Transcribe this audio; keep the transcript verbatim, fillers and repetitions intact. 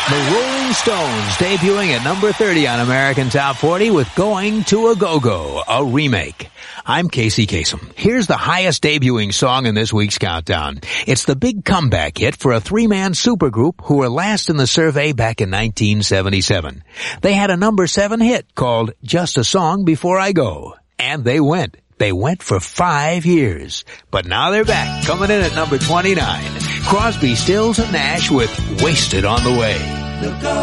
The Rolling Stones debuting at number thirty on American Top forty with Going to a Go-Go, a remake. I'm Casey Kasem. Here's the highest debuting song in this week's countdown. It's the big comeback hit for a three-man supergroup who were last in the survey back in nineteen seventy-seven. They had a number seven hit called Just a Song Before I Go. And they went. They went for five years. But now they're back, coming in at number twenty-nine. Crosby, Stills, and Nash with Wasted on the Way.